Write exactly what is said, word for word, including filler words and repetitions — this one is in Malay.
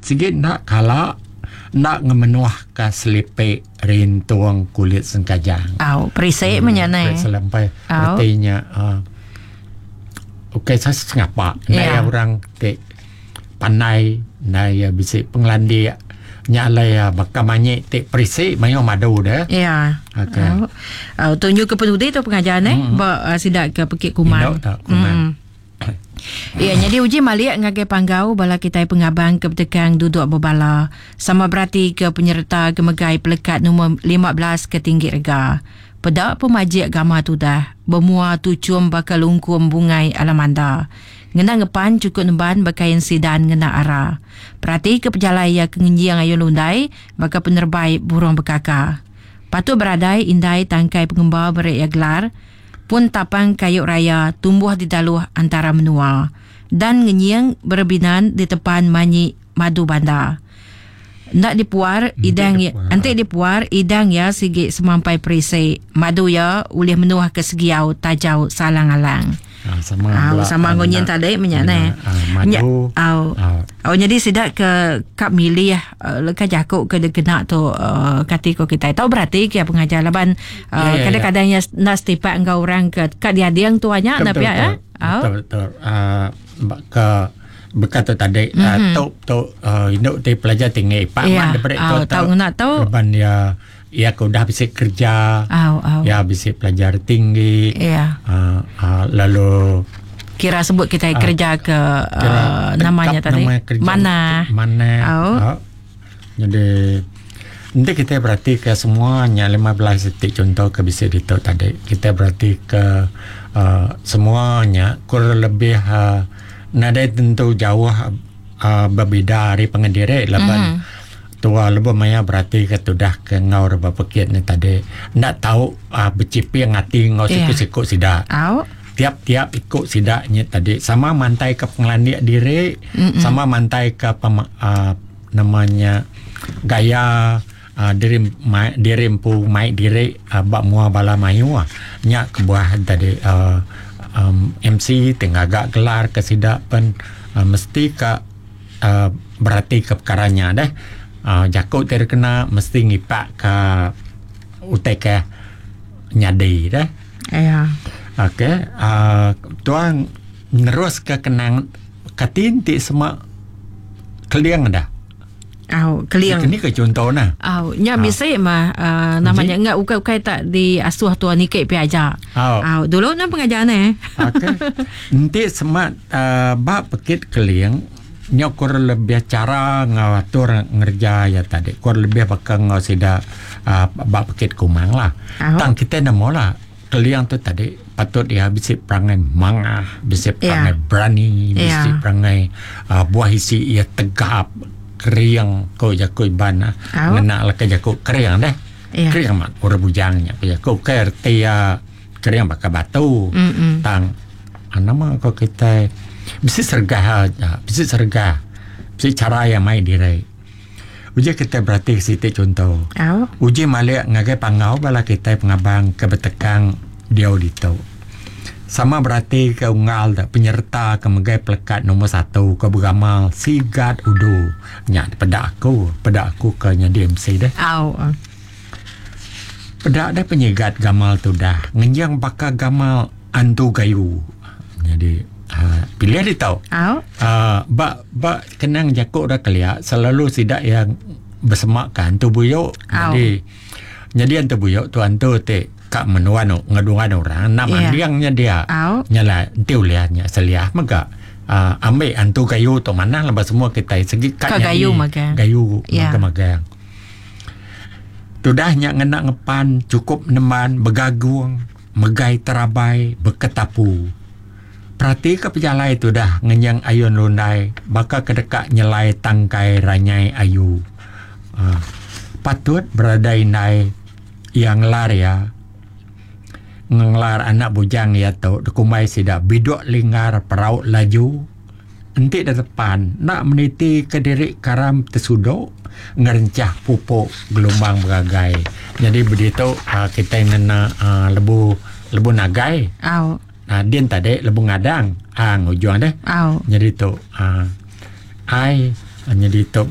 sikit nak kalak nak ngemenuah ka selipik rintuang kulit sengkajang. Au, perisik hmm, menyanai. Selampai artinya uh, okey saya ngapa. Yeah. Nai orang te panai nai bisik penglandi nyalai bakamanye te perisik mayo madu dah. Ya. Okey. Au, au tunjuk ke penudi tu pengajaran eh mm-hmm. ba uh, sidak ke Bukit Kumang. Hmm. Ya, jadi uji malik ngagai panggau bala kita pengabang kebetekang duduk berbala sama berarti ke penyerta gemegai pelekat nombor lima belas ke tinggi rega. Pedak pemajik agama tu dah bermua tucum bakal lungkum bungai alamanda. Ngena ngepan cukup nemban bakain sidan ngena arah. Perhati ke pejalai ya kenginjiang ayun lundai baka penerbai burung bekaka. Patut beradai indai tangkai pengembar berik ya gelar pun tapang kayu raya tumbuh di daluh antara menua dan ngenyang berbinan di tepan manyi madu bandar. Nak dipuar idang ya, nanti dipuar idang ya sigi semampai perisai madu ya ulih menuah ke segiau tajau salang-alang. Ah, sama ah, sama ngonyen tadi menyana madu au au jadi sidak ke kap milih uh, leka jakuk ke degenak tu uh, katiko kita tahu berarti ke pengajar laban uh, yeah, yeah, kadang-kadang yeah. ya nas tipak engkau orang ke kat dia diang tu banyak tapi ya betul betul uh, ke berkata tadi mm-hmm. uh, tu tu uh, induk te pelajar tinggi pak yeah. man daripada tu tahu nak tahu laban ya ya kau dah bisa kerja, au, au. ya bisa pelajar tinggi, yeah. uh, uh, lalu kira sebut kita uh, kerja ke uh, namanya tadi nama kerja, mana, mana, uh, jadi nanti kita berarti ke semuanya lima belas titik contoh ke bisa itu tadi kita berarti ke uh, semuanya kurang lebih uh, nada tentu jauh uh, berbeda dari pengendiri laban. Mm. Tua lebih maya berarti ke tudah ke ngau reba pekit ni tadi nak tahu uh, bercipi ngati ngau yeah. siku-siku sidak. Au. Tiap-tiap ikut sidaknya tadi sama mantai ke penglandi diri, mm-mm. sama mantai ke pem, uh, namanya gaya uh, diri mai diri empu mai diri uh, bak mua bala mayu ah. Nya kebuah tadi uh, um, M C tengah agak gelar ke sidak pun uh, mesti ke uh, berarti ke perkaranya dah. Uh, jakut terkena mesti ngipak ke utek nyadi dah. Ya. Okey, uh, tuan nerus ke kenang katinti semua keliang dah. Au, keliang. Ini ke contoh nah. Au, nya bisa mah uh, namanya enggak ukai-ukai tak di asuh tuan ni ke piaja. Au. Au, dulu nak pengajaran eh. Okey. Nanti semat uh, bab pekit keliang nyokur lebih cara ngawatur ngerja ya tadi kur lebih bakal ngau sida uh, bab pekit kumang lah. Oh. Tang kita namo lah keliang tu tadi patut dia bisa perangai mangah, bisa perangai yeah. berani, bisa yeah. perangai uh, buah isi ia tegap keriang kau jakoi bana oh. ngena lah ke jakoi keriang deh. Yeah. Keriang mak ora bujangnya ke jakoi kertia keriang bakal batu. Mm-mm. Tang anama kau kita bisa sergah aja, bisa sergah, bisa cara yang mai diri. Uji kita berarti situ contoh. Oh. Uji malik ngagai pangau bala kita pengabang kebetekang dia audito. Sama berarti ke unggal dah penyerta ke megai pelekat nombor satu ke beramal sigat udu. Nya pada aku, pada aku ke nya D M C dah. Oh. Pada ada penyegat gamal tu dah. Ngenjang bakal gamal antu gayu. Jadi Uh, pilih dia tahu. Oh. Uh, bak bak kenang jakuk dah kelia selalu sidak yang bersemakan tu buyuk. Oh. Jadi jadi antu buyuk tu antu te kak menuan ngaduan orang nak yeah. mandiangnya dia. Oh. Nyala tiu lihatnya seliah maka uh, ambil antu gayu tu mana lepas semua kita segi kat gayu magang. Gayu yeah. magang. Tu dah nyak ngena ngepan cukup neman begagung, megai terabai, beketapu. Perhati ke pejalai tu dah ngenyang ayun lundai bakal kedekat nyelai tangkai ranyai ayu. Uh, patut berada indai yang lar ya ngenglar anak bujang ya tu dekumai sida bidok linggar peraut laju enti di depan nak meniti ke diri karam tesuduk ngerencah pupuk gelombang beragai. Jadi begitu uh, kita ngena uh, lebu lebu nagai. Au. Nah, dia tadi lebu ngadang, ah ngujung deh. Oh. Jadi tu, ah, ai, jadi tu